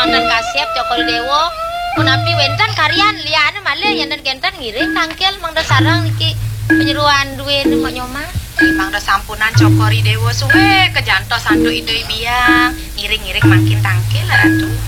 dan kasyep Joko Dewo. Kunapi wentan karyan liyane malih yen kenten ngiring tangkel mangda sarang iki penyeruan duwe mbok nyoma. Mangda sampunan Joko Dewo suwe kejantos sanduk ide biang ngiring-ngiring makin tangkel ratu.